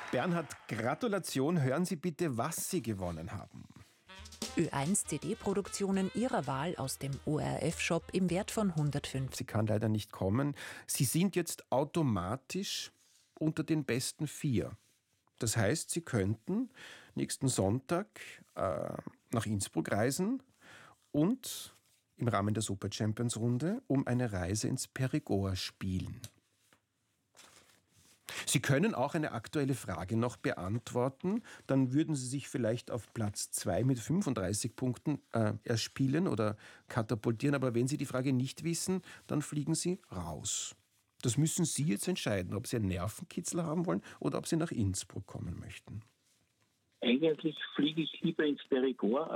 Bernhard, Gratulation. Hören Sie bitte, was Sie gewonnen haben. Ö1-CD-Produktionen Ihrer Wahl aus dem ORF-Shop im Wert von 105. Sie kann leider nicht kommen. Sie sind jetzt automatisch unter den besten 4. Das heißt, Sie könnten nächsten Sonntag nach Innsbruck reisen und im Rahmen der Super Champions Runde um eine Reise ins Périgord spielen. Sie können auch eine aktuelle Frage noch beantworten. Dann würden Sie sich vielleicht auf Platz 2 mit 35 Punkten erspielen oder katapultieren. Aber wenn Sie die Frage nicht wissen, dann fliegen Sie raus. Das müssen Sie jetzt entscheiden, ob Sie einen Nervenkitzler haben wollen oder ob Sie nach Innsbruck kommen möchten. Eigentlich fliege ich lieber ins Périgord